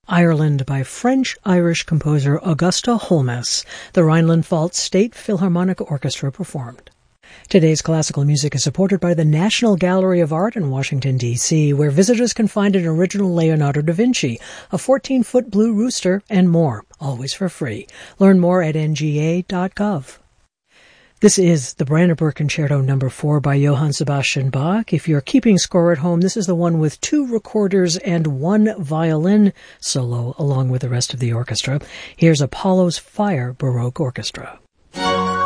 Ireland by French-Irish composer Augusta Holmes, the Rhineland-Pfalz State Philharmonic Orchestra performed. Today's classical music is supported by the National Gallery of Art in Washington, D.C., where visitors can find an original Leonardo da Vinci, a 14-foot blue rooster, and more, always for free. Learn more at nga.gov. This is the Brandenburg Concerto No. 4 by Johann Sebastian Bach. If you're keeping score at home, this is the one with 2 recorders and 1 violin solo, along with the rest of the orchestra. Here's Apollo's Fire Baroque Orchestra.